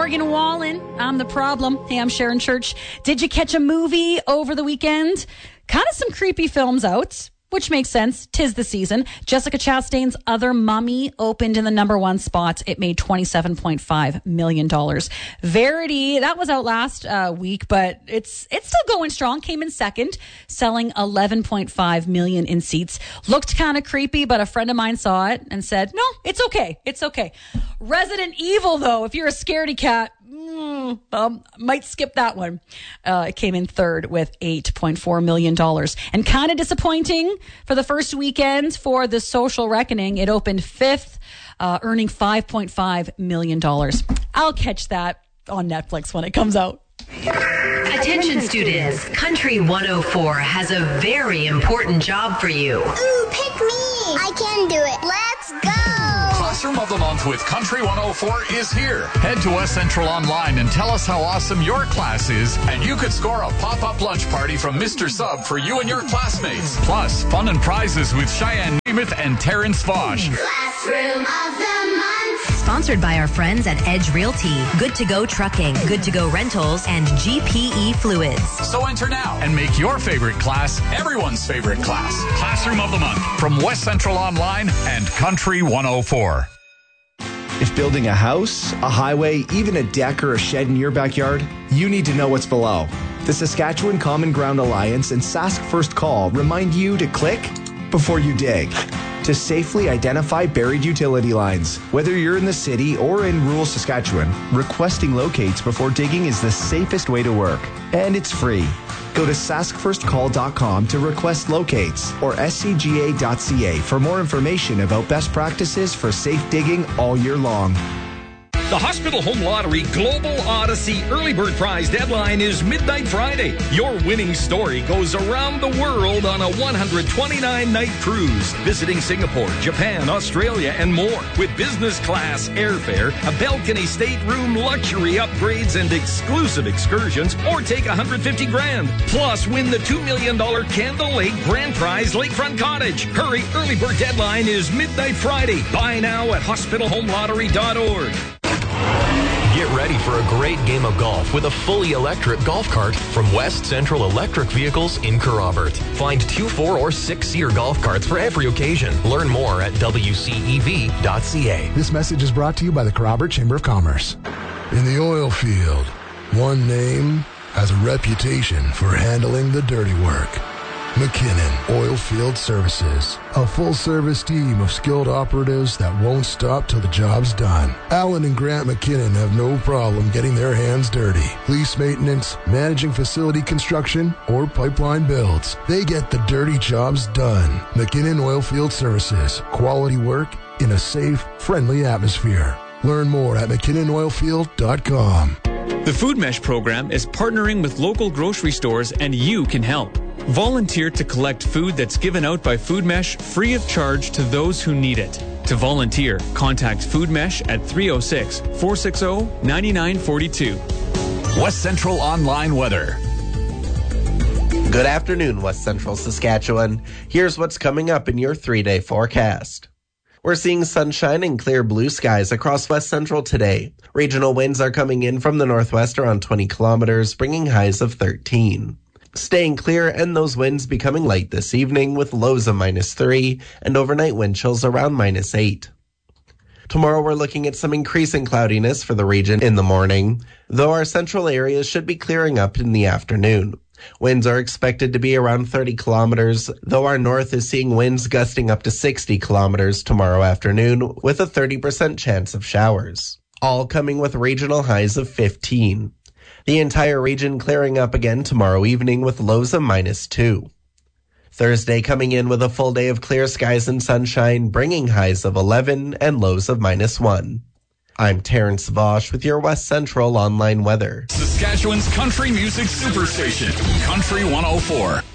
Morgan Wallen. I'm the problem. Hey, I'm Sharon Church. Did you catch a movie over the weekend? Kind of some creepy films out, which makes sense. 'Tis the season. Jessica Chastain's Other Mummy opened in the #1 spot. It made $27.5 million. Verity, that was out last week, but it's still going strong. Came in second, selling 11.5 million in seats. Looked kind of creepy, but a friend of mine saw it and said, no, it's okay. It's okay. Resident Evil, though, if you're a scaredy cat, might skip that one. It came in third with $8.4 million. And kind of disappointing for the first weekend for The Social Reckoning. It opened fifth, earning $5.5 million. I'll catch that on Netflix when it comes out. Attention students, Country 104 has a very important job for you. Ooh, pick me! I can do it. Let's go! Classroom of the Month with Country 104 is here. Head to West Central Online and tell us how awesome your class is, and you could score a pop-up lunch party from Mr. Sub for you and your classmates. Plus, fun and prizes with Cheyenne Nemeth and Terrence Vosh. Classroom of the Month. Sponsored by our friends at Edge Realty, Good to Go Trucking, Good to Go Rentals, and GPE Fluids. So enter now and make your favorite class everyone's favorite class. Classroom of the Month from West Central Online and Country 104. If building a house, a highway, even a deck or a shed in your backyard, you need to know what's below. The Saskatchewan Common Ground Alliance and Sask First Call remind you to click before you dig, to safely identify buried utility lines. Whether you're in the city or in rural Saskatchewan, requesting locates before digging is the safest way to work. And it's free. Go to saskfirstcall.com to request locates or scga.ca for more information about best practices for safe digging all year long. The Hospital Home Lottery Global Odyssey Early Bird Prize deadline is midnight Friday. Your winning story goes around the world on a 129-night cruise, visiting Singapore, Japan, Australia, and more, with business class airfare, a balcony stateroom, luxury upgrades, and exclusive excursions, or take $150,000. Plus, win the $2 million Candle Lake Grand Prize Lakefront Cottage. Hurry, early bird deadline is midnight Friday. Buy now at hospitalhomeLottery.org. Get ready for a great game of golf with a fully electric golf cart from West Central Electric Vehicles in Kerrobert. Find 2, 4, or 6-seater golf carts for every occasion. Learn more at wcev.ca. This message is brought to you by the Kerrobert Chamber of Commerce. In the oil field, one name has a reputation for handling the dirty work. McKinnon Oilfield Services, a full-service team of skilled operatives that won't stop till the job's done. Alan and Grant McKinnon have no problem getting their hands dirty. Lease maintenance, managing facility construction, or pipeline builds. They get the dirty jobs done. McKinnon Oilfield Services, quality work in a safe, friendly atmosphere. Learn more at McKinnonOilfield.com. The Food Mesh program is partnering with local grocery stores, and you can help. Volunteer to collect food that's given out by Food Mesh free of charge to those who need it. To volunteer, contact Food Mesh at 306-460-9942. West Central Online Weather. Good afternoon, West Central Saskatchewan. Here's what's coming up in your 3-day forecast. We're seeing sunshine and clear blue skies across West Central today. Regional winds are coming in from the northwest around 20 kilometers, bringing highs of 13. Staying clear and those winds becoming light this evening with lows of -3 and overnight wind chills around -8. Tomorrow we're looking at some increasing cloudiness for the region in the morning, though our central areas should be clearing up in the afternoon. Winds are expected to be around 30 kilometers, though our north is seeing winds gusting up to 60 kilometers tomorrow afternoon with a 30% chance of showers, all coming with regional highs of 15. The entire region clearing up again tomorrow evening with lows of -2. Thursday coming in with a full day of clear skies and sunshine, bringing highs of 11 and lows of -1. I'm Terrence Vosh with your West Central Online Weather. Saskatchewan's country music superstation, Country 104.